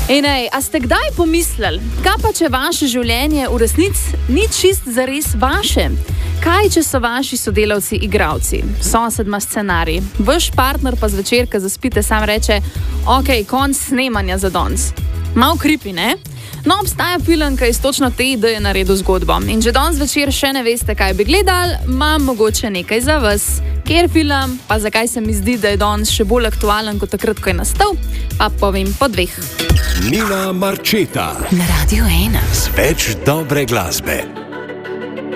Ej, a ste kdaj pomislili, kaj pa če vaše življenje v resnici ni čist zares vaše? Kaj, če so vaši sodelavci igralci, sosed ima scenarij, vaš partner pa zvečer, ko zaspite, sam reče, ok, konc snemanja za danes. Mal kripi, ne? No, obstaja film, ki iz točno te ideje naredil zgodbo. In če danes večer še ne veste, kaj bi gledali, imam mogoče nekaj za vas. Kjer film, pa zakaj se mi zdi, da je danes še bolj aktualen kot takrat, ko je nastal, pa povem po 2. Nina Marčeta Na Radio 1. z več dobre glasbe.